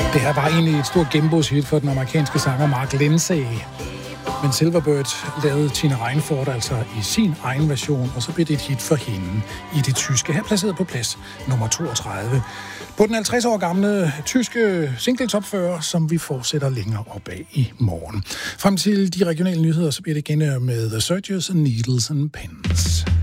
Det her var egentlig et stort gennembrudshit for den amerikanske sanger Mark Lindsay. Men Silverbird lavede Tina Reinfort altså i sin egen version, og så blev det et hit for hende i det tyske. Her placeret på plads nummer 32. På den 50 år gamle tyske single-topfører, som vi fortsætter længere opad i morgen. Frem til de regionale nyheder, så bliver det igen med The Searchers and Needles and Pens.